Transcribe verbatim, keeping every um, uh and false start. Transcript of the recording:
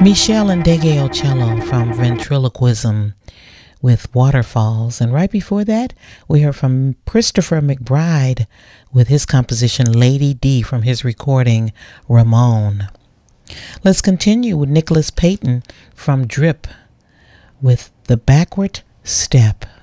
Michelle and Degeocello from Ventriloquism with Waterfalls. And right before that, we heard from Christopher McBride with his composition Lady D from his recording Ramon. Let's continue with Nicholas Payton from Drip with The Backward Step.